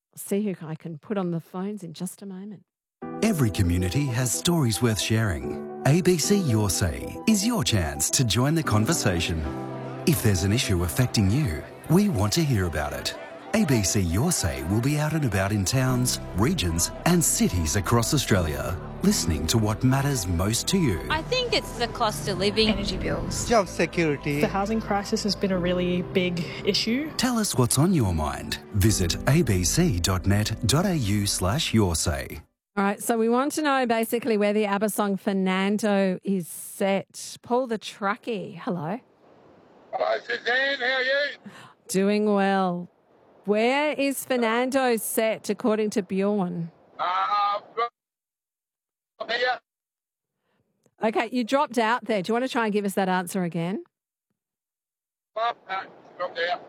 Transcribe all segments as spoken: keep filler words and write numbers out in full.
see who I can put on the phones in just a moment. Every community has stories worth sharing. A B C Your Say is your chance to join the conversation. If there's an issue affecting you, we want to hear about it. A B C Your Say will be out and about in towns, regions and cities across Australia, listening to what matters most to you. I think it's the cost of living. Energy bills. Job security. The housing crisis has been a really big issue. Tell us what's on your mind. Visit abc.net.au slash your say. All right, so we want to know basically where the ABBA song Fernando is set. Paul the Truckie, hello. Hello, Suzanne. How are you? Doing well. Where is Fernando set according to Bjorn? Uh, here. Okay, you dropped out there. Do you want to try and give us that answer again? Oh, no, drop there.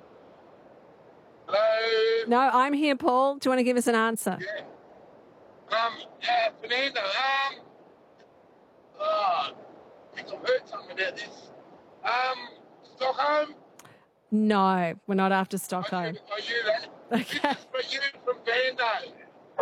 Hello. No, I'm here, Paul. Do you want to give us an answer? Yeah. Um, uh, Fernando, um, oh, I think I've heard something about this. Um, Stockholm? No, we're not after Stockholm. I knew, I knew that. Okay. This is for you from Bando.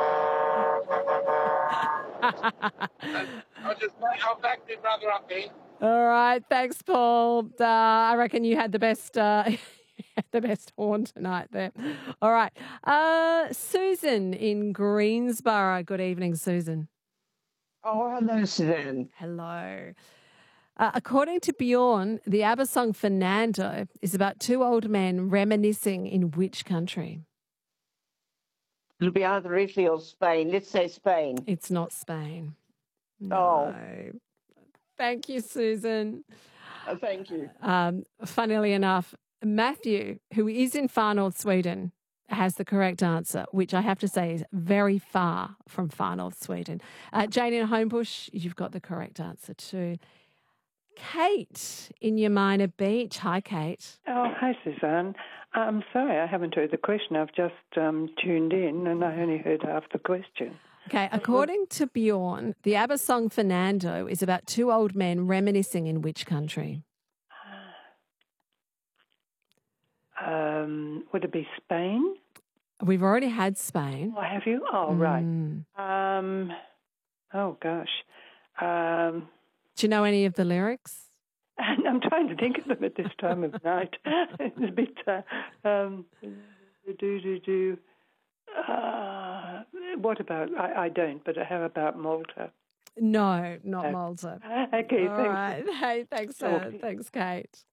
I'll just, I'll back my brother up there. All right, thanks, Paul. Uh, I reckon you had the best, uh, the best horn tonight there. All right, uh, Susan in Greensborough. Good evening, Susan. Oh, hello, Suzanne. Hello. Uh, according to Bjorn, the ABBA song Fernando is about two old men reminiscing in which country? It'll be either Italy or Spain. Let's say Spain. It's not Spain. No. Oh. Thank you, Susan. Oh, thank you. Um, funnily enough, Matthew, who is in far north Sweden, has the correct answer, which I have to say is very far from far north Sweden. Uh, Jane in Homebush, you've got the correct answer too. Kate in Yamina Beach. Hi, Kate. Oh, hi, Suzanne. I'm sorry I haven't heard the question. I've just um, tuned in and I only heard half the question. Okay, according to Bjorn, the ABBA song Fernando is about two old men reminiscing in which country? Um, would it be Spain? We've already had Spain. Oh, have you? Oh, Mm. right. Um, oh, gosh. Um, Do you know any of the lyrics? and I'm trying to think of them at this time of night. It's a bit, uh, um, do, do, do. Uh, what about, I, I don't, but how about Malta? No, not No. Malta. Okay, All thanks. right. Hey, thanks, uh, Okay. thanks, Kate.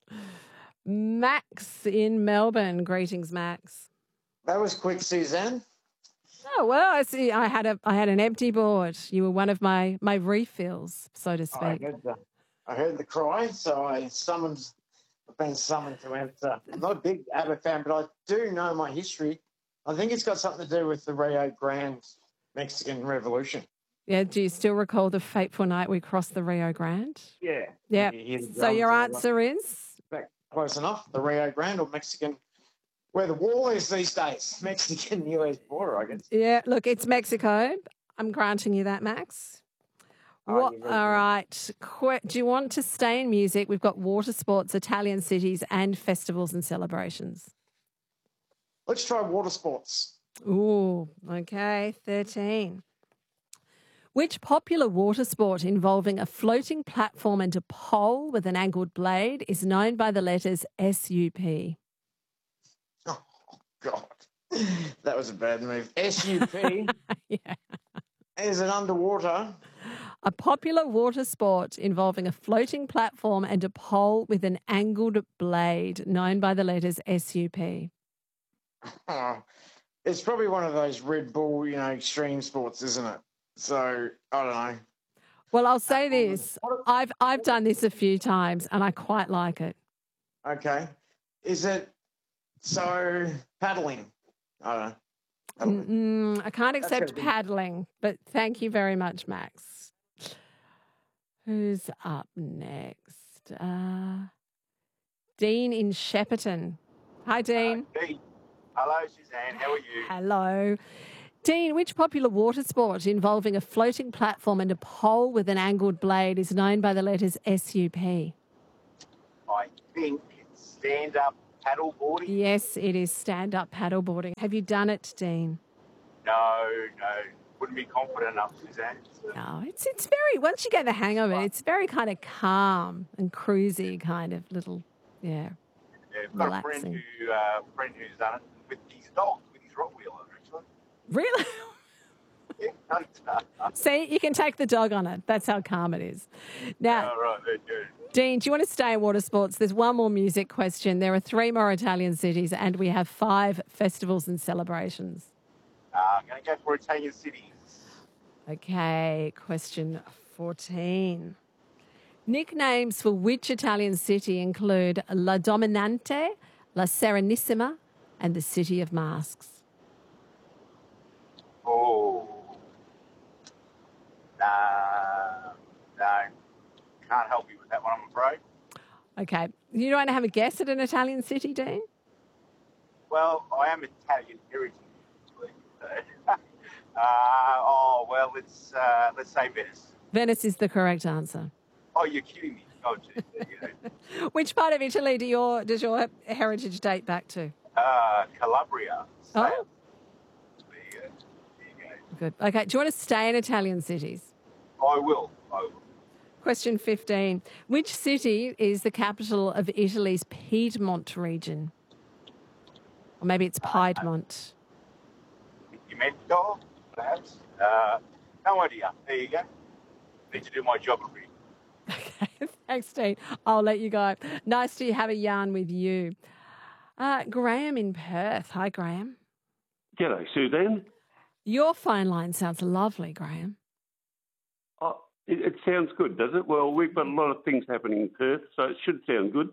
Max in Melbourne. Greetings, Max. That was quick, Suzanne. Oh well, I see. I had a I had an empty board. You were one of my my refills, so to I speak. heard the, I heard the cry, so I summoned. I've been summoned to answer. I'm not a big ABBA fan, but I do know my history. I think it's got something to do with the Rio Grande Mexican Revolution. Yeah. Do you still recall the fateful night we crossed the Rio Grande? Yeah. Yeah. You hear the So drums your and all that. answer is Back close enough. The Rio Grande or Mexican, where the wall is these days. Mexican-U S border, I guess. yeah. Look, it's Mexico. I'm granting you that, Max. Oh, What, you're very all good. right. Qu- Do you want to stay in music? We've got water sports, Italian cities, and festivals and celebrations. Let's try water sports. Ooh, okay. thirteen. Which popular water sport involving a floating platform and a pole with an angled blade is known by the letters S U P? Oh, God. That was a bad move. S U P Yeah. is it underwater? A popular water sport involving a floating platform and a pole with an angled blade known by the letters S U P. Oh, it's probably one of those Red Bull, you know, extreme sports, isn't it? So, I don't know. Well, I'll say this. I've I've done this a few times and I quite like it. Okay. Is it so paddling? I don't know. Paddling. Mm, I can't That's accept gotta be- paddling, but thank you very much, Max. Who's up next? Uh, Dean in Shepparton. Hi, Dean. Hey. Hello, Suzanne. How are you? Hello. Dean, which popular water sport involving a floating platform and a pole with an angled blade is known by the letters S U P? I think it's stand-up paddle boarding? Yes, it is stand-up paddleboarding. Have you done it, Dean? No, no. Wouldn't be confident enough, Suzanne. So, No, it's it's very, once you get the hang of it, it's very kind of calm and cruisy kind of little, yeah. yeah, I've got a friend relaxing. who uh, friend who's done it with his dog, with his Rottweiler, actually. Really? Yeah, no, no. See, you can take the dog on it. That's how calm it is. Now, Oh, right, there you go. Dean, do you want to stay in water sports? There's one more music question. There are three more Italian cities and we have five festivals and celebrations. Uh, I'm going to go for Italian cities. Okay, question fourteen. Nicknames for which Italian city include La Dominante, La Serenissima, and the City of Masks? Oh. Nah, no. Can't help you with that one, I'm afraid. Okay, you don't have a guess at an Italian city, Dean? Well, I am Italian heritage. uh, oh, well, let's, uh, let's say Venice. Venice is the correct answer. Oh, you're kidding me. Oh, geez. There you go. Which part of Italy do your, does your heritage date back to? Uh, Calabria. Oh. There you go. There you go. Good. Okay, do you want to stay in Italian cities? I will. I will. Question fifteen. Which city is the capital of Italy's Piedmont region? Or maybe it's Piedmont. Pimento, perhaps? Uh, no idea. There you go. Need to do my geography. Okay, thanks, Dean. I'll let you go. Nice to have a yarn with you. Uh, Graham in Perth. Hi, Graham. G'day, Suzanne. Your phone line sounds lovely, Graham. Oh, it, it sounds good, does it? Well, we've got a lot of things happening in Perth, so it should sound good.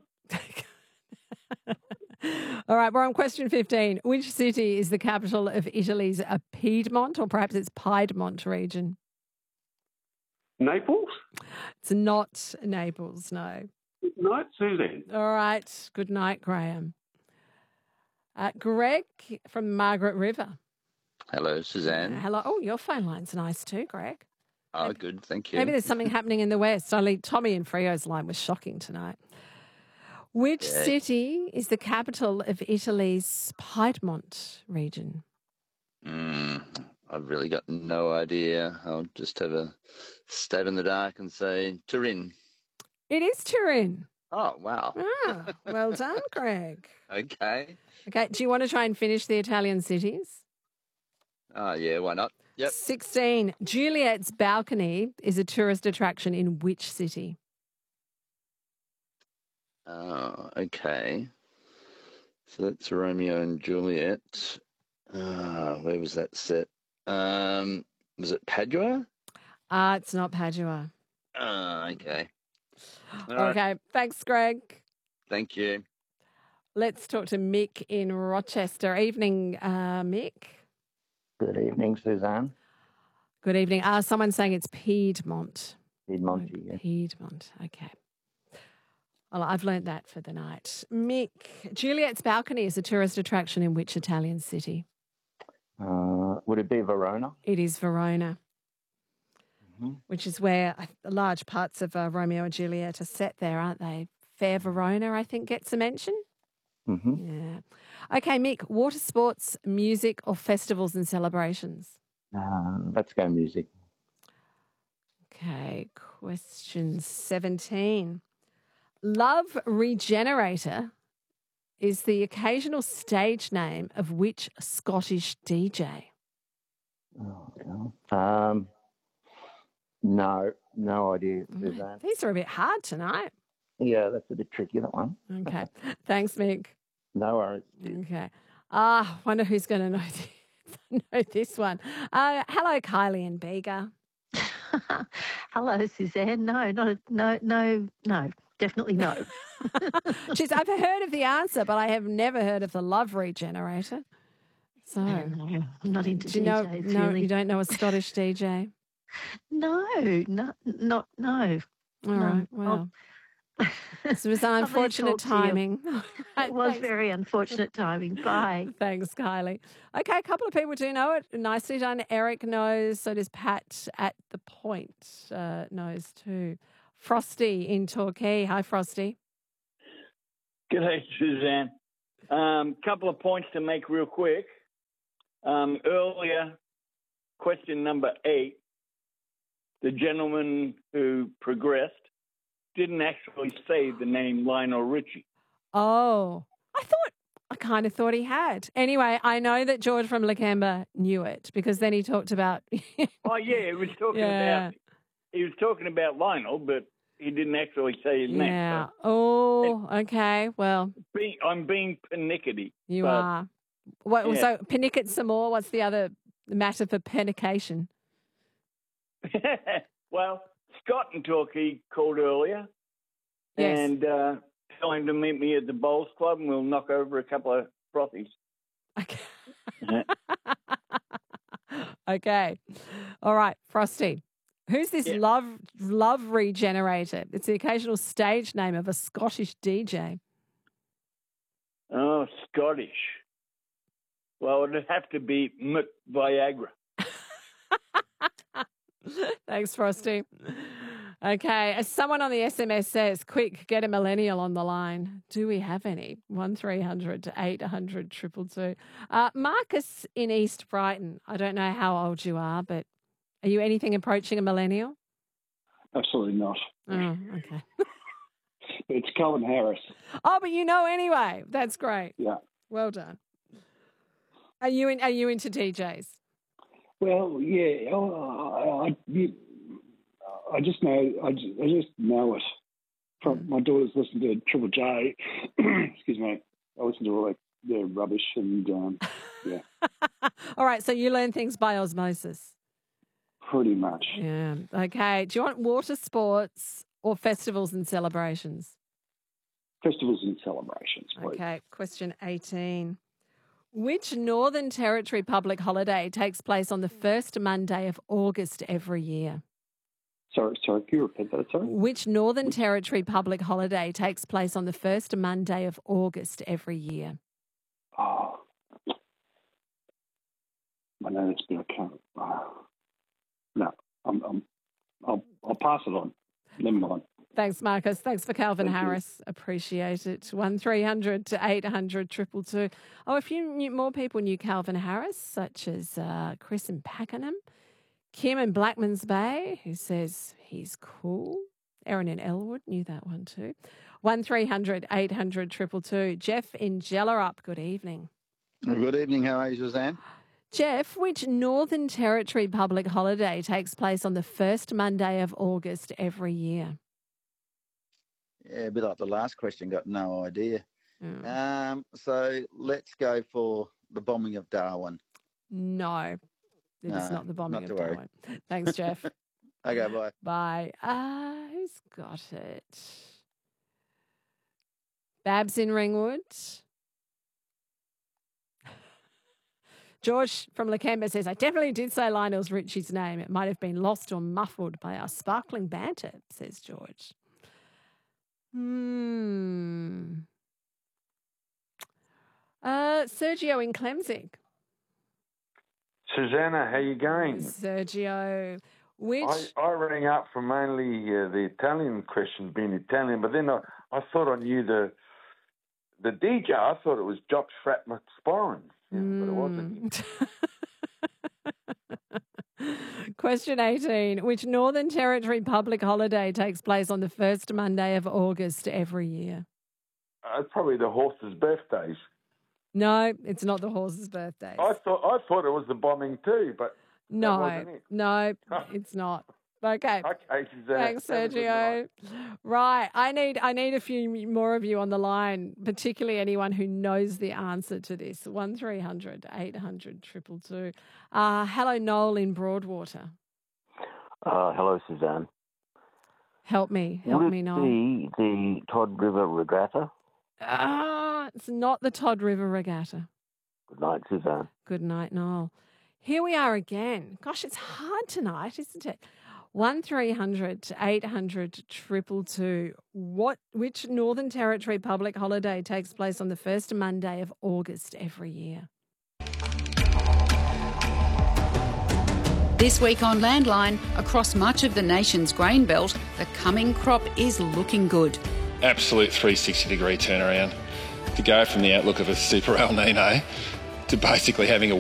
All right, we're on question fifteen. Which city is the capital of Italy's uh, Piedmont, or perhaps it's Piedmont region? Naples? It's not Naples, no. Good night, Suzanne. All right, good night, Graham. Uh, Greg from Margaret River. Hello, Suzanne. Uh, hello. Oh, your phone line's nice too, Greg. Oh, good. Thank you. Maybe there's something happening in the West. Only Tommy and Frio's line was shocking tonight. Which Yeah. city is the capital of Italy's Piedmont region? Mm, I've really got no idea. I'll just have a stab in the dark and say Turin. It is Turin. Oh, wow. Ah, well done, Greg. Okay. Okay, do you want to try and finish the Italian cities? Oh, yeah, why not? Yep. sixteen. Juliet's Balcony is a tourist attraction in which city? Oh, okay. So that's Romeo and Juliet. Uh, where was that set? Um, was it Padua? Ah, it's not Padua. Oh, okay. All right. Okay, thanks, Greg. Thank you. Let's talk to Mick in Rochester. Evening, uh, Mick. Good evening, Suzanne. Good evening. Uh, someone's saying it's Piedmont. Piedmont, Oh, yes. Piedmont, okay. Well, I've learnt that for the night. Mick, Juliet's Balcony is a tourist attraction in which Italian city? Uh, would it be Verona? It is Verona, Mm-hmm. which is where uh, large parts of uh, Romeo and Juliet are set there, aren't they? Fair Verona, I think, gets a mention. Mm-hmm. Yeah. Okay, Mick, water sports, music or festivals and celebrations? Uh, let's go music. Okay, question seventeen. Love Regenerator is the occasional stage name of which Scottish D J? Oh, God. Um, no, no idea, Suzanne. These are a bit hard tonight. Yeah, that's a bit tricky, that one. Okay, thanks, Mick. No worries. Okay. Ah, wonder who's going to know this, know this one. Uh, hello, Kylie and Bega. Hello, Suzanne. No, not a, no, no, no, definitely no. She's, I've heard of the answer, but I have never heard of the Love Regenerator. So, no, I'm not into do you know? D Js, No, really. you don't know a Scottish D J. No, no, not no. All no. right. Well, this was I'll unfortunate talk to you. timing. It was Thanks. very unfortunate timing. Bye. Thanks, Kylie. Okay, a couple of people do know it. Nicely done. Eric knows. So does Pat at the Point uh, knows too. Frosty in Torquay. Hi, Frosty. G'day, Suzanne. Um, couple of points to make real quick. Um, earlier, question number eight, the gentleman who progressed didn't actually say the name Lionel Richie. Oh, I thought, I kind of thought he had. Anyway, I know that George from Lakemba knew it because then he talked about. Oh yeah, he was talking Yeah. about he was talking about Lionel, but he didn't actually say his name. Yeah. Oh, okay. Well, Being, I'm being pernickety. you but, are. What, yeah. So, panicket some more. What's the other matter for panication? Well, Scott and Torquay called earlier, Yes. and uh, tell him to meet me at the Bowls Club, and we'll knock over a couple of frothies. Okay. All right, Frosty. Who's this Yeah. love love regenerator? It's the occasional stage name of a Scottish D J. Oh, Scottish. Well, it'd have to be Mick Viagra. Thanks, Frosty. Okay, as someone on the S M S says, quick, get a millennial on the line. Do we have any? one three hundred to eight hundred triple two. Uh, Marcus in East Brighton. I don't know how old you are, but are you anything approaching a millennial? Absolutely not. Oh, okay. It's Calvin Harris. Oh, but you know anyway. That's great. Yeah. Well done. Are you in, are you into D Js? Well, yeah. Oh, I, I, you, I just know. I just, I just know it. From my daughters listen to Triple J. Excuse me. I listen to all that their rubbish and um, yeah, All right, so you learn things by osmosis. pretty much. Yeah. Okay. Do you want water sports or festivals and celebrations? Festivals and celebrations, please. Okay. Question eighteen. Which Northern Territory public holiday takes place on the first Monday of August every year? Sorry, sorry. Can you repeat that? Sorry. Which Northern Territory public holiday takes place on the first Monday of August every year? Oh, I know it's been a count. Oh. No, I'm, I'm, I'll, I'll pass it on. Never mind. Thanks, Marcus. Thanks for Calvin Thank you. Harris. Appreciate it. one three hundred to eight hundred triple two. Oh, a few new, more people knew Calvin Harris, such as uh, Chris in Pakenham, Kim in Blackman's Bay, who says he's cool. Erin in Elwood knew that one too. one three hundred eight hundred triple two. Jeff in Jellerup, good evening. Good evening. How are you, Suzanne? Jeff, which Northern Territory public holiday takes place on the first Monday of August every year? Yeah, a bit like the last question, got no idea. Mm. Um, so let's go for the bombing of Darwin. No, it is No, not the bombing not of to worry. Darwin. Thanks, Jeff. Okay, bye. Bye. Uh, who's got it? Babs in Ringwood. George from Lakemba says, I definitely did say Lionel's Richie's name. It might have been lost or muffled by our sparkling banter, says George. Hmm. Uh, Sergio in Clemzig. Susanna, how you going? Sergio, which... I, I rang up for mainly uh, the Italian question, being Italian, but then I, I thought I knew the the D J. I thought it was Jock Frat McSporran, yeah, but it wasn't. Question eighteen. Which Northern Territory public holiday takes place on the first Monday of August every year? Uh, it's probably the horses' birthdays. No, it's not the horse's birthday. I thought I thought it was the bombing too, but that No, wasn't it. no, it's not. Okay. Okay, Susanna. Thanks, Have a good Sergio. night. Right. I need I need a few more of you on the line, particularly anyone who knows the answer to this. one three hundred eight hundred triple two. Uh, hello, Noel in Broadwater. Uh, hello, Suzanne. Help me. Help Would me, it Noel. be the Todd River Regatta? Ah, it's not the Todd River Regatta. Good night, Suzanne. Good night, Noel. Here we are again. Gosh, it's hard tonight, isn't it? one three hundred eight hundred triple two. What, which Northern Territory public holiday takes place on the first Monday of August every year? This week on Landline, across much of the nation's grain belt, the coming crop is looking good. Absolute three hundred sixty degree turnaround. to go from the outlook of a super El Nino to basically having a